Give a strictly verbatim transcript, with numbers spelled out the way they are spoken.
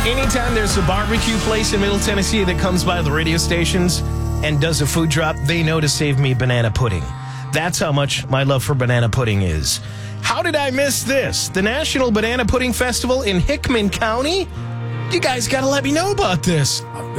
Anytime there's a barbecue place in Middle Tennessee that comes by the radio stations and does a food drop, they know to save me banana pudding. That's how much my love for banana pudding is. How did I miss this? The National Banana Pudding Festival in Hickman County? You guys got to let me know about this.